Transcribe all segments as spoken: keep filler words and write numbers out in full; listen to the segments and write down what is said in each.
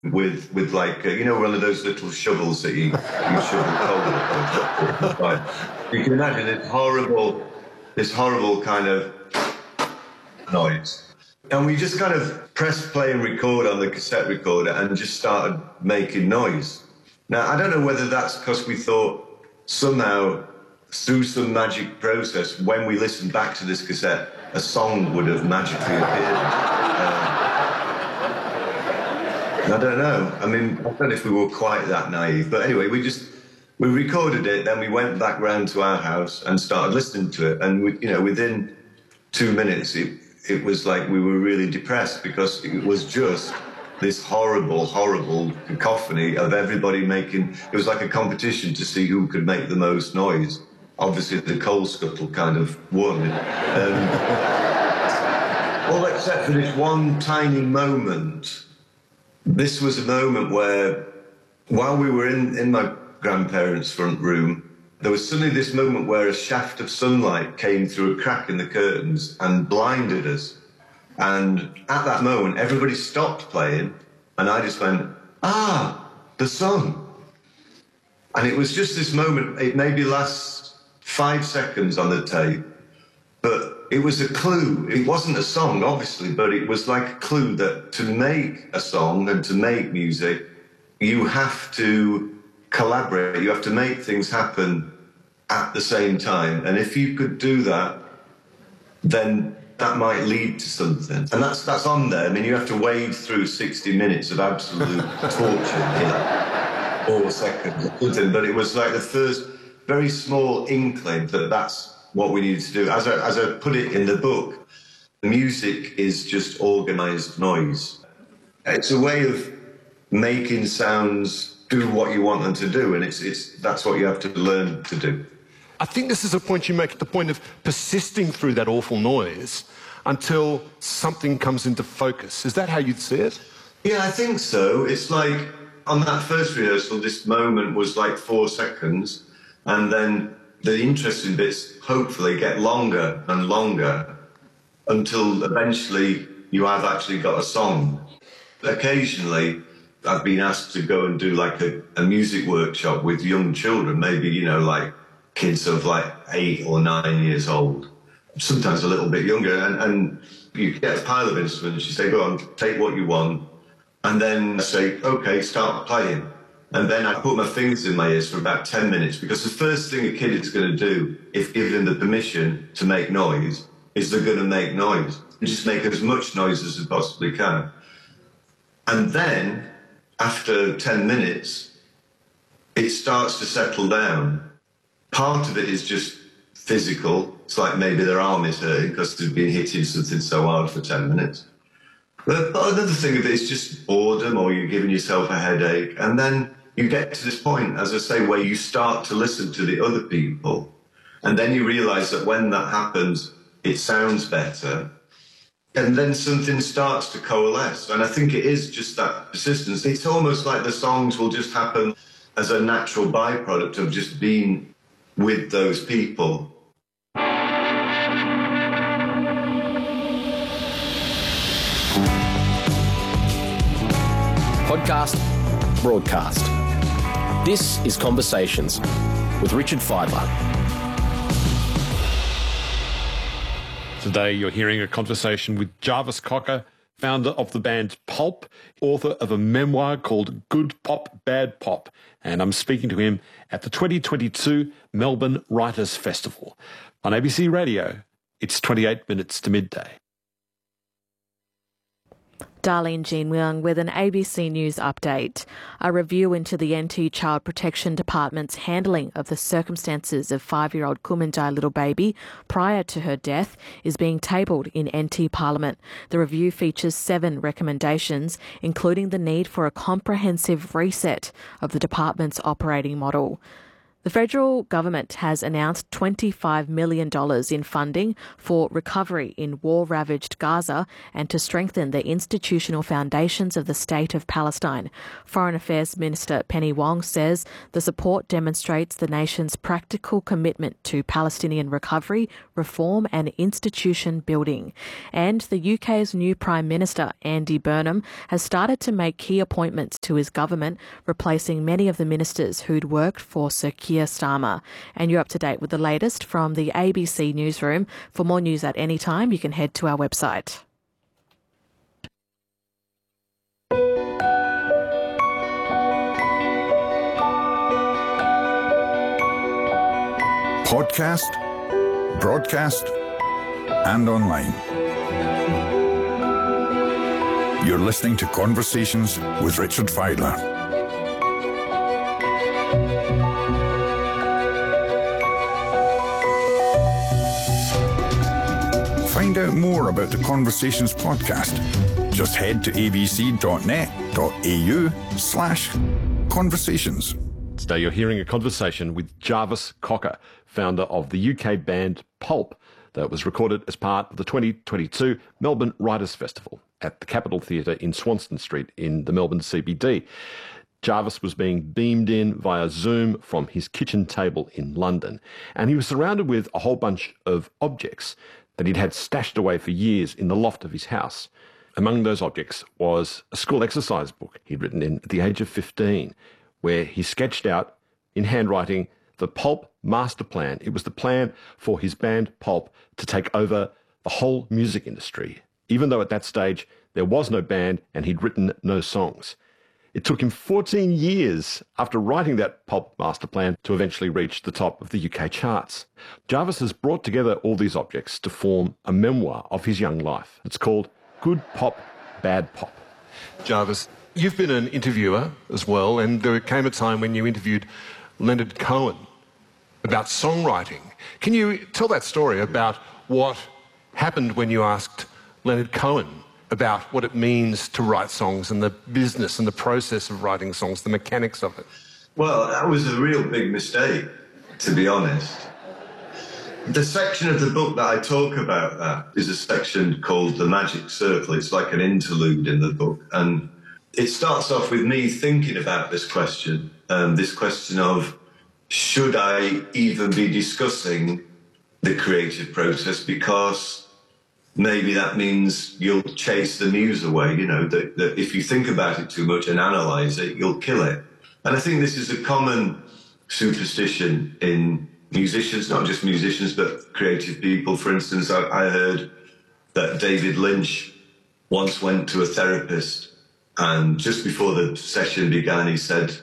with with like uh, you know, one of those little shovels that you, you shovel coal with. Right. You can imagine this horrible, this horrible kind of noise. And we just kind of pressed play and record on the cassette recorder and just started making noise. Now, I don't know whether that's because we thought somehow, through some magic process, when we listened back to this cassette, a song would have magically appeared. Uh, I don't know. I mean, I don't know if we were quite that naive. But anyway, we just, we recorded it, then we went back round to our house and started listening to it. And, we, you know, within two minutes, it, it was like we were really depressed because it was just this horrible, horrible cacophony of everybody making... It was like a competition to see who could make the most noise. Obviously, the coal scuttle kind of won. Um, all except for this one tiny moment. This was a moment where, while we were in, in my grandparents' front room, there was suddenly this moment where a shaft of sunlight came through a crack in the curtains and blinded us. And at that moment, everybody stopped playing, and I just went, ah, the sun. And it was just this moment, it maybe lasts five seconds on the tape, but it was a clue. It wasn't a song, obviously, but it was like a clue that to make a song and to make music, you have to collaborate, you have to make things happen at the same time. And if you could do that, then that might lead to something. And that's that's on there. I mean, you have to wade through sixty minutes of absolute torture in like four seconds or something. But it was like the first very small inkling that that's what we needed to do. As I, as I put it in the book, music is just organised noise. It's a way of making sounds do what you want them to do, and it's it's that's what you have to learn to do. I think this is a point you make, the point of persisting through that awful noise until something comes into focus. Is that how you'd see it? Yeah, I think so. It's like, on that first rehearsal, this moment was like four seconds, and then the interesting bits hopefully get longer and longer until eventually you have actually got a song. Occasionally, I've been asked to go and do like a, a music workshop with young children, maybe, you know, like kids of like eight or nine years old, sometimes a little bit younger, and, and you get a pile of instruments, you say, go on, take what you want, and then I say, okay, start playing. And then I put my fingers in my ears for about ten minutes, because the first thing a kid is going to do, if given the permission to make noise, is they're going to make noise. And just make as much noise as they possibly can. And then, after ten minutes, it starts to settle down. Part of it is just physical. It's like maybe their arm is hurting because they've been hitting something so hard for ten minutes. But another thing of it is just boredom, or you're giving yourself a headache. And then you get to this point, as I say, where you start to listen to the other people. And then you realise that when that happens, it sounds better. And then something starts to coalesce. And I think it is just that persistence. It's almost like the songs will just happen as a natural byproduct of just being with those people. Podcast, broadcast. This is Conversations with Richard Fidler. Today you're hearing a conversation with Jarvis Cocker, founder of the band Pulp, author of a memoir called Good Pop, Bad Pop, and I'm speaking to him at the twenty twenty-two Melbourne Writers' Festival. On A B C Radio, it's twenty-eight minutes to midday. Darlene Jean Leung with an A B C News update. A review into the N T Child Protection Department's handling of the circumstances of five-year-old Kumandai little baby prior to her death is being tabled in N T Parliament. The review features seven recommendations, including the need for a comprehensive reset of the department's operating model. The federal government has announced twenty-five million dollars in funding for recovery in war-ravaged Gaza and to strengthen the institutional foundations of the State of Palestine. Foreign Affairs Minister Penny Wong says the support demonstrates the nation's practical commitment to Palestinian recovery, reform and institution building. And the U K's new Prime Minister, Andy Burnham, has started to make key appointments to his government, replacing many of the ministers who'd worked for Sir Keir Starmer. And you're up to date with the latest from the A B C newsroom. For more news at any time, you can head to our website. Podcast, broadcast, and online. You're listening to Conversations with Richard Fidler. Find out more about the Conversations podcast. Just head to abc.net.au slash conversations. Today you're hearing a conversation with Jarvis Cocker, founder of the U K band Pulp, that was recorded as part of the twenty twenty-two Melbourne Writers' Festival at the Capitol Theatre in Swanston Street in the Melbourne C B D. Jarvis was being beamed in via Zoom from his kitchen table in London, and he was surrounded with a whole bunch of objects that he'd had stashed away for years in the loft of his house. Among those objects was a school exercise book he'd written in at the age of fifteen, where he sketched out in handwriting the Pulp master plan. It was the plan for his band Pulp to take over the whole music industry, even though at that stage there was no band and he'd written no songs. It took him fourteen years after writing that Pulp master plan to eventually reach the top of the U K charts. Jarvis has brought together all these objects to form a memoir of his young life. It's called Good Pop, Bad Pop. Jarvis, you've been an interviewer as well, and there came a time when you interviewed Leonard Cohen about songwriting. Can you tell that story about what happened when you asked Leonard Cohen about what it means to write songs and the business and the process of writing songs, the mechanics of it? Well, that was a real big mistake, to be honest. The section of the book that I talk about that is a section called The Magic Circle. It's like an interlude in the book. And it starts off with me thinking about this question, um, this question of, should I even be discussing the creative process? Because maybe that means you'll chase the muse away, you know, that, that if you think about it too much and analyse it, you'll kill it. And I think this is a common superstition in musicians, not just musicians, but creative people. For instance, I, I heard that David Lynch once went to a therapist, and just before the session began, he said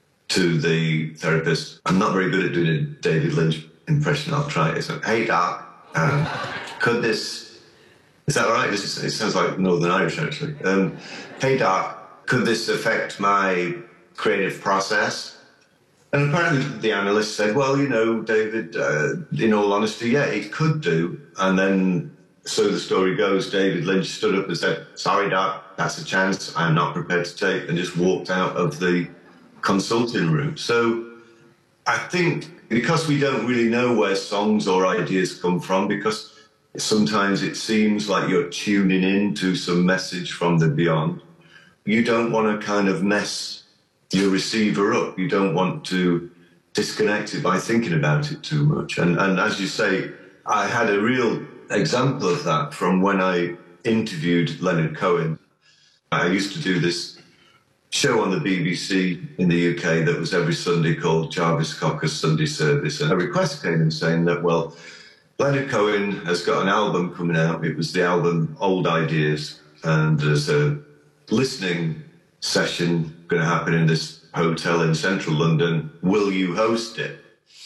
to the therapist, I'm not very good at doing a David Lynch impression, I'll try it. So, hey, Doc, um, could this... Is that all right? It sounds like Northern Irish, actually. Um, hey, Doc, could this affect my creative process? And apparently the analyst said, well, you know, David, uh, in all honesty, yeah, it could do. And then, so the story goes, David Lynch stood up and said, sorry, Doc, that's a chance I'm not prepared to take, and just walked out of the consulting room. So I think because we don't really know where songs or ideas come from, because sometimes it seems like you're tuning in to some message from the beyond. You don't want to kind of mess your receiver up. You don't want to disconnect it by thinking about it too much. And, and as you say, I had a real example of that from when I interviewed Leonard Cohen. I used to do this show on the B B C in the U K that was every Sunday called Jarvis Cocker's Sunday Service. And a request came in saying that, well, Leonard Cohen has got an album coming out. It was the album Old Ideas, and there's a listening session going to happen in this hotel in central London. Will you host it?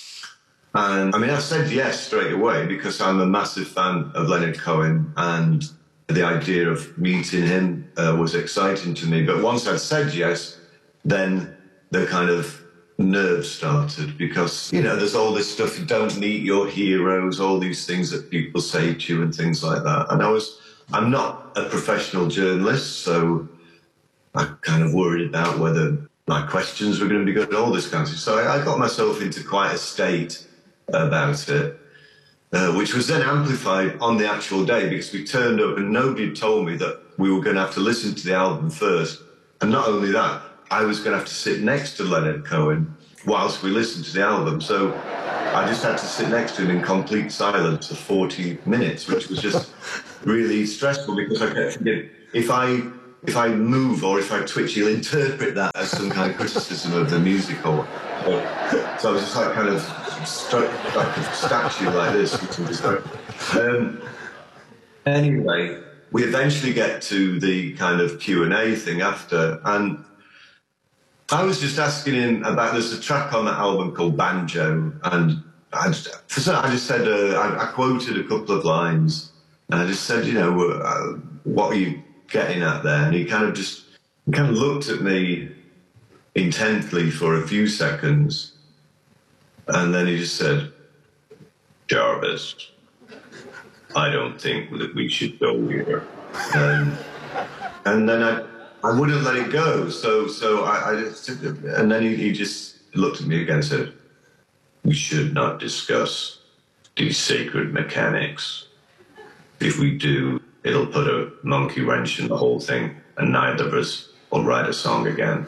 And I mean, I said yes straight away because I'm a massive fan of Leonard Cohen, and the idea of meeting him uh, was exciting to me. But once I'd said yes, then the kind of nerves started, because, you know, there's all this stuff, you don't meet your heroes, all these things that people say to you and things like that. And I was, I'm not a professional journalist, so I kind of worried about whether my questions were going to be good, all this kind of stuff. So I, I got myself into quite a state about it, uh, which was then amplified on the actual day because we turned up and nobody had told me that we were going to have to listen to the album first. And not only that, I was going to have to sit next to Leonard Cohen whilst we listened to the album. So I just had to sit next to him in complete silence for forty minutes, which was just really stressful because I kept thinking, if I if I move or if I twitch, he'll interpret that as some kind of criticism of the music or. or so I was just like kind of stuck like a statue like this. Um, anyway, we eventually get to the kind of Q and A thing after, and I was just asking him about, there's a track on that album called Banjo, and I just, for some, I just said, uh, I, I quoted a couple of lines, and I just said, you know, uh, what are you getting at there? And he kind of just, he kind of looked at me intently for a few seconds, and then he just said, Jarvis, I don't think that we should go here. Um, and then I, I wouldn't let it go. So, so I, I just, and then he, he just looked at me again and said, we should not discuss these sacred mechanics. If we do, it'll put a monkey wrench in the whole thing, and neither of us will write a song again.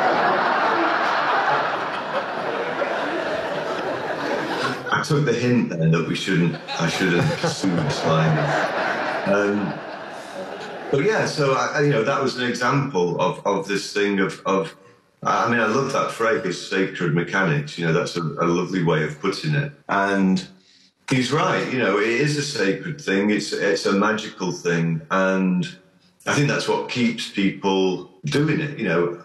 I took the hint then that we shouldn't, I shouldn't pursue this line. Um, but yeah, so I, you know, that was an example of, of this thing of, of, I mean, I love that phrase, sacred mechanics. You know, that's a, a lovely way of putting it. And he's right. You know, it is a sacred thing. It's it's a magical thing, and I think that's what keeps people doing it. You know,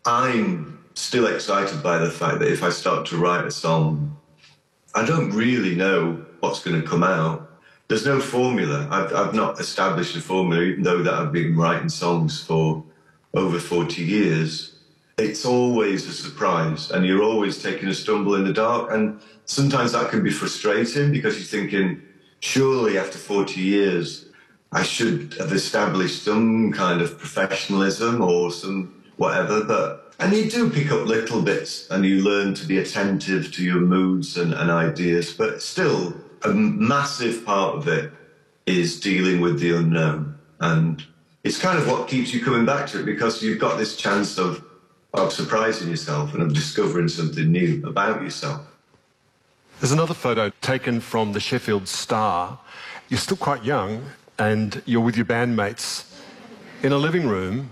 I'm still excited by the fact that if I start to write a song, I don't really know what's going to come out. There's no formula. I've, I've not established a formula, even though that I've been writing songs for over forty years. It's always a surprise, and you're always taking a stumble in the dark. And sometimes that can be frustrating because you're thinking, surely after forty years, I should have established some kind of professionalism or some whatever. But and you do pick up little bits, and you learn to be attentive to your moods and, and ideas. But still, a massive part of it is dealing with the unknown. And it's kind of what keeps you coming back to it, because you've got this chance of, of surprising yourself and of discovering something new about yourself. There's another photo taken from the Sheffield Star. You're still quite young, and you're with your bandmates in a living room,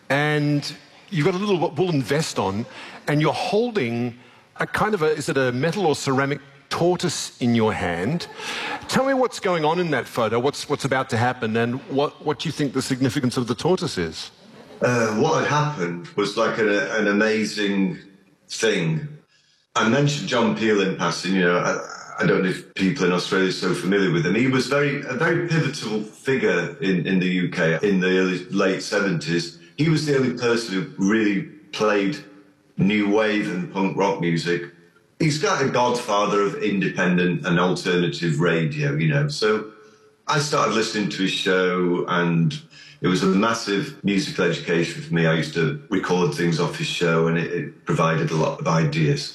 and you've got a little woolen vest on, and you're holding a kind of a, is it a metal or ceramic tortoise in your hand? Tell me what's going on in that photo, what's, what's about to happen, and what, what do you think the significance of the tortoise is? Uh, what had happened was like an, an amazing thing. I mentioned John Peel in passing. You know, I, I don't know if people in Australia are so familiar with him. He was very a very pivotal figure in, in the U K in the early, late seventies. He was the only person who really played new wave and punk rock music. He's got a godfather of independent and alternative radio, you know. So I started listening to his show, and it was a massive musical education for me. I used to record things off his show, and it, it provided a lot of ideas.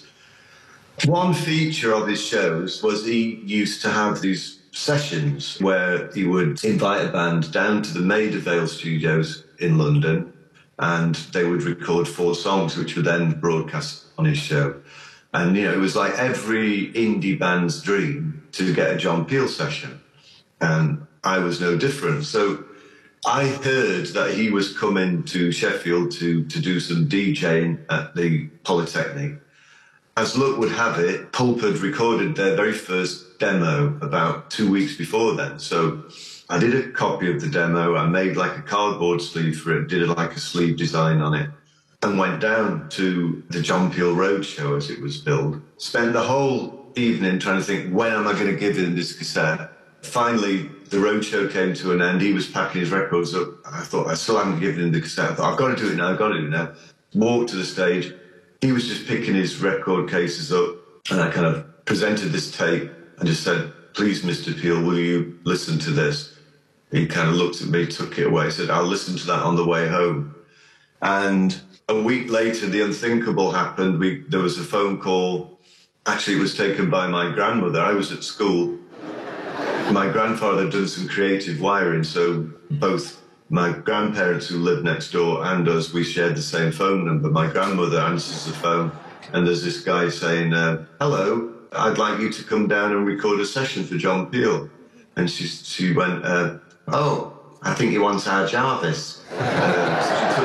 One feature of his shows was he used to have these sessions where he would invite a band down to the Maida Vale studios in London, and they would record four songs, which were then broadcast on his show. And, you know, it was like every indie band's dream to get a John Peel session. And I was no different. So I heard that he was coming to Sheffield to, to do some DJing at the Polytechnic. As luck would have it, Pulp had recorded their very first demo about two weeks before then. So I did a copy of the demo. I made like a cardboard sleeve for it, did like a sleeve design on it, and went down to the John Peel Roadshow, as it was billed. Spent the whole evening trying to think, when am I going to give him this cassette? Finally, the roadshow came to an end. He was packing his records up. I thought, I still haven't given him the cassette. I thought, I've got to do it now, I've got to do it now. Walked to the stage. He was just picking his record cases up, and I kind of presented this tape and just said, please, Mister Peel, will you listen to this? He kind of looked at me, took it away, said, I'll listen to that on the way home. And a week later, the unthinkable happened. We, there was a phone call. Actually, it was taken by my grandmother. I was at school. My grandfather had done some creative wiring, so both my grandparents who lived next door and us, we shared the same phone number. My grandmother answers the phone, and there's this guy saying, uh, hello, I'd like you to come down and record a session for John Peel. And she, she went, uh, oh, I think he wants our Jarvis. Uh, so she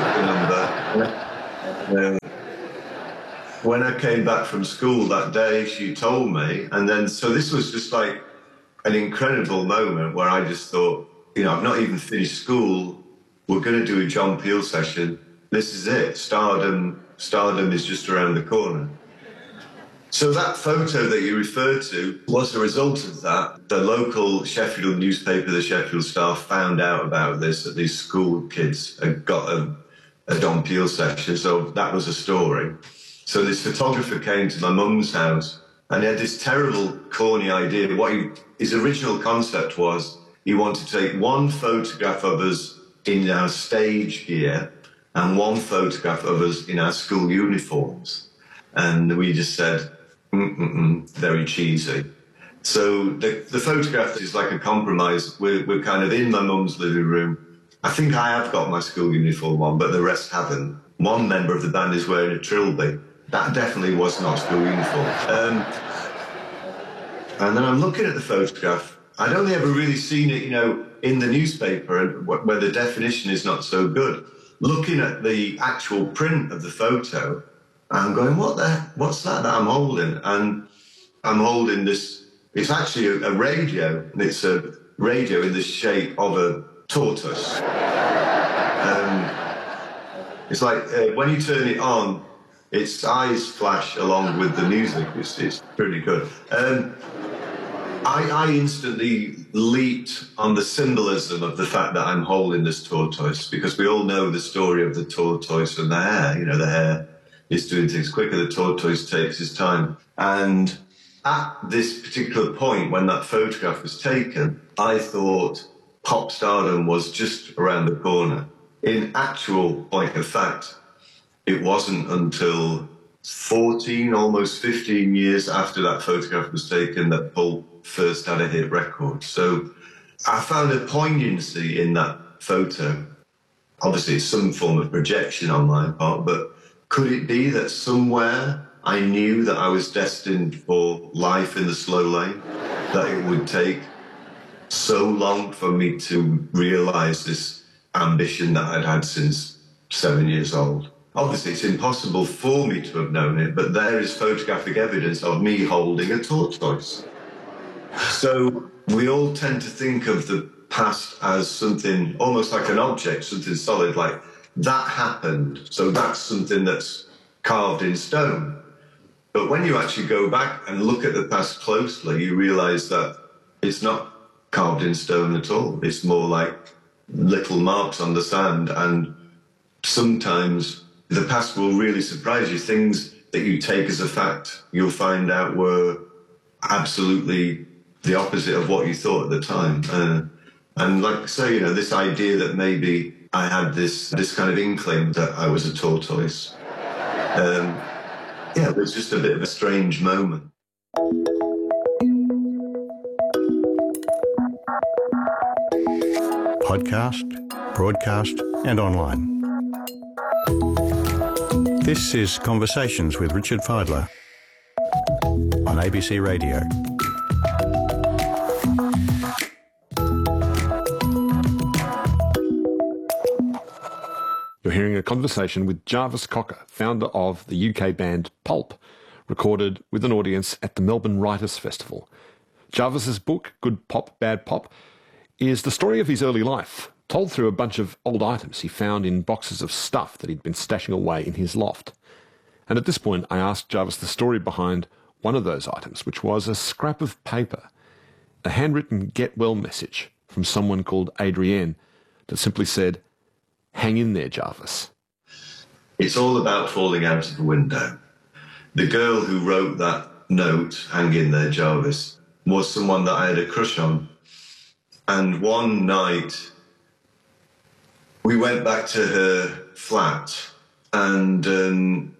took the number. Uh, when I came back from school that day, she told me, and then, so this was just like an incredible moment where I just thought, you know, I've not even finished school. We're going to do a John Peel session. This is it. Stardom, stardom is just around the corner. So that photo that you referred to was a result of that. The local Sheffield newspaper, the Sheffield Star, found out about this, that these school kids had got a, a John Peel session. So that was a story. So this photographer came to my mum's house and he had this terrible, corny idea. What he, his original concept was, he wanted to take one photograph of us in our stage gear and one photograph of us in our school uniforms. And we just said, mm-mm-mm, very cheesy. So the, the photograph is like a compromise. We're, we're kind of in my mum's living room. I think I have got my school uniform on, but the rest haven't. One member of the band is wearing a trilby. That definitely was not school uniform. Um, and then I'm looking at the photograph. I'd only ever really seen it, you know, in the newspaper where the definition is not so good. Looking at the actual print of the photo, I'm going, what the, what's that that I'm holding? And I'm holding this, it's actually a, a radio. It's a radio in the shape of a tortoise. Um, it's like uh, when you turn it on, its eyes flash along with the music. It's, it's pretty good. Um, I, I instantly leaped on the symbolism of the fact that I'm holding this tortoise, because we all know the story of the tortoise and the hare. You know, the hare is doing things quicker, the tortoise takes his time. And at this particular point, when that photograph was taken, I thought pop stardom was just around the corner. In actual point of fact, it wasn't until fourteen, almost fifteen years after that photograph was taken that Pulp first had a hit record. So I found a poignancy in that photo. Obviously, it's some form of projection on my part, but could it be that somewhere I knew that I was destined for life in the slow lane, that it would take so long for me to realise this ambition that I'd had since seven years old? Obviously, it's impossible for me to have known it, but there is photographic evidence of me holding a tortoise. So we all tend to think of the past as something almost like an object, something solid, like that happened, so that's something that's carved in stone. But when you actually go back and look at the past closely, you realise that it's not carved in stone at all. It's more like little marks on the sand, and sometimes the past will really surprise you. Things that you take as a fact, you'll find out were absolutely the opposite of what you thought at the time. Uh, and like I say, you know, this idea that maybe I had this this kind of inkling that I was a tortoise. Um, yeah, it was just a bit of a strange moment. Podcast, broadcast and online. This is Conversations with Richard Fidler on A B C Radio. You're hearing a conversation with Jarvis Cocker, founder of the U K band Pulp, recorded with an audience at the Melbourne Writers' Festival. Jarvis's book, Good Pop, Bad Pop, is the story of his early life, told through a bunch of old items he found in boxes of stuff that he'd been stashing away in his loft. And at this point, I asked Jarvis the story behind one of those items, which was a scrap of paper, a handwritten get well message from someone called Adrienne that simply said, "Hang in there, Jarvis." It's all about falling out of the window. The girl who wrote that note, "Hang in there, Jarvis," was someone that I had a crush on. And one night, we went back to her flat, And um,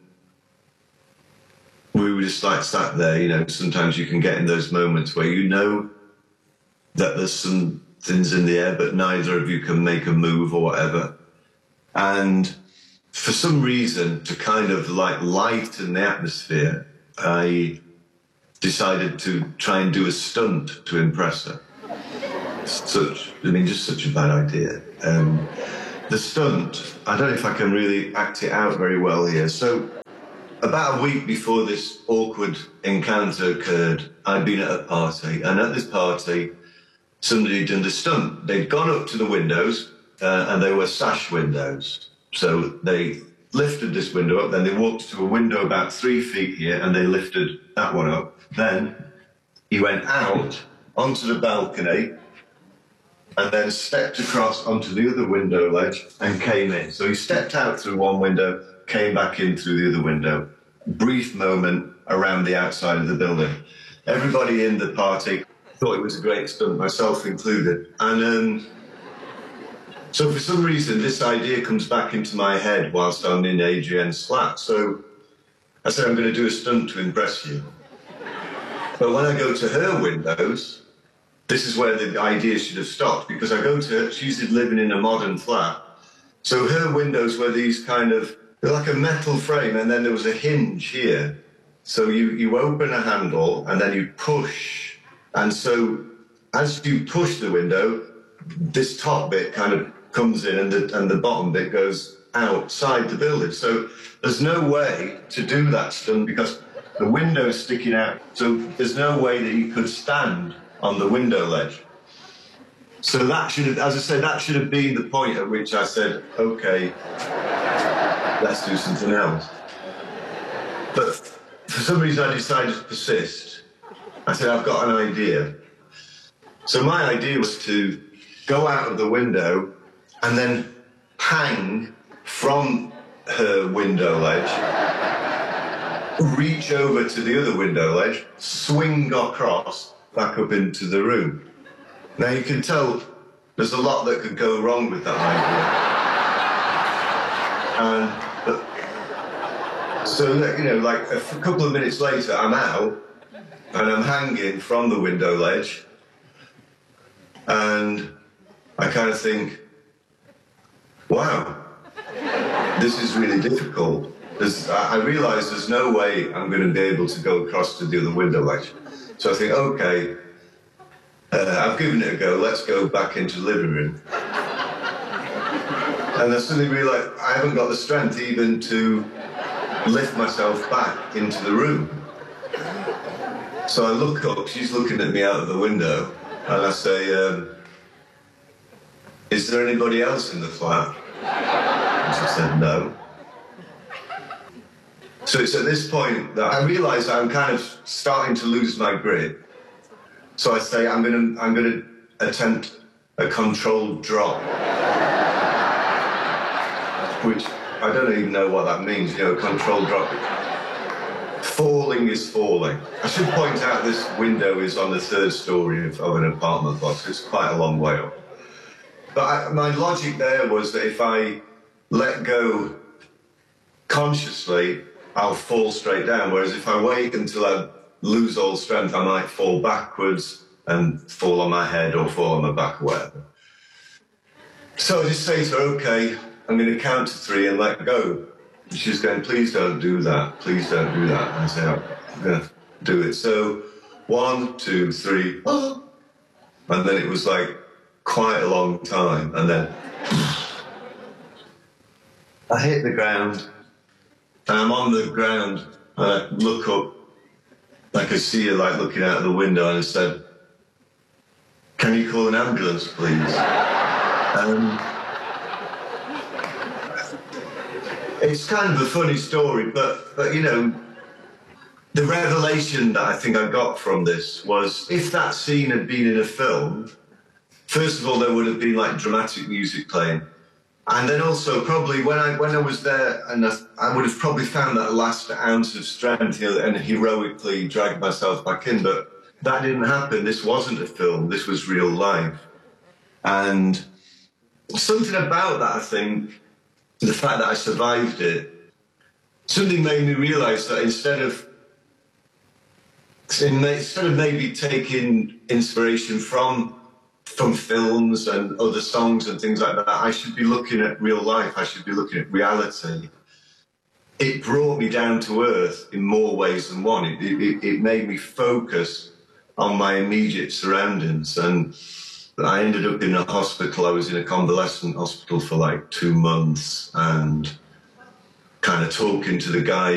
we were just like sat there, you know, sometimes you can get in those moments where you know that there's some things in the air, but neither of you can make a move or whatever. And for some reason, to kind of like lighten the atmosphere, I decided to try and do a stunt to impress her. Such, I mean, just such a bad idea. Um, the stunt, I don't know if I can really act it out very well here. So about a week before this awkward encounter occurred, I'd been at a party, and at this party, somebody had done the stunt. They'd gone up to the windows, uh, and they were sash windows. So they lifted this window up, then they walked to a window about three feet here, and they lifted that one up. Then he went out onto the balcony and then stepped across onto the other window ledge and came in. So he stepped out through one window, came back in through the other window. Brief moment around the outside of the building. Everybody in the party thought it was a great stunt, myself included. And um, so for some reason, this idea comes back into my head whilst I'm in Adrienne's flat. So I said, I'm going to do a stunt to impress you. But when I go to her windows, this is where the idea should have stopped, because I go to her, she's living in a modern flat. So her windows were these kind of, they're like a metal frame, and then there was a hinge here. So you, you open a handle and then you push. And so as you push the window, this top bit kind of comes in and the, and the bottom bit goes outside the building. So there's no way to do that stunt because the window's sticking out. So there's no way that you could stand on the window ledge. So that should have, as I said, that should have been the point at which I said, okay, let's do something else. But for some reason I decided to persist. I said, I've got an idea. So my idea was to go out of the window and then hang from her window ledge, reach over to the other window ledge, swing across, back up into the room. Now you can tell there's a lot that could go wrong with that idea. And so, you know, like a couple of minutes later, I'm out and I'm hanging from the window ledge, and I kind of think, wow, this is really difficult. There's, I realise there's no way I'm going to be able to go across to the other window ledge. So I think, okay, uh, I've given it a go, let's go back into the living room. And I suddenly realised I haven't got the strength even to lift myself back into the room. So I look up, she's looking at me out of the window, and I say, um, is there anybody else in the flat? And she said, no. So it's at this point that I realise I'm kind of starting to lose my grip. So I say, I'm going to I'm going to attempt a controlled drop. Which, I don't even know what that means, you know, controlled drop. Falling is falling. I should point out this window is on the third story of, of an apartment block, so it's quite a long way up. But I, my logic there was that if I let go consciously, I'll fall straight down, whereas if I wait until I lose all strength, I might fall backwards and fall on my head or fall on my back or whatever. So I just say to her, okay, I'm going to count to three and let go. And she's going, please don't do that, please don't do that. And I say, I'm going to do it. So one, two, three, oh. And then it was like quite a long time, and then I hit the ground, and I'm on the ground, and I look up, I could see her like looking out of the window, and I said, can you call an ambulance, please? Um, it's kind of a funny story, but, but you know, the revelation that I think I got from this was, if that scene had been in a film, first of all, there would have been like dramatic music playing. And then also probably when I when I was there, and I, I would have probably found that last ounce of strength, you know, and heroically dragged myself back in. But that didn't happen. This wasn't a film. This was real life. And something about that, I think, the fact that I survived it, something made me realise that instead of instead of maybe taking inspiration from from films and other songs and things like that, I should be looking at real life. I should be looking at reality. It brought me down to earth in more ways than one. It, it, it made me focus on my immediate surroundings. And I ended up in a hospital. I was in a convalescent hospital for like two months and kind of talking to the guy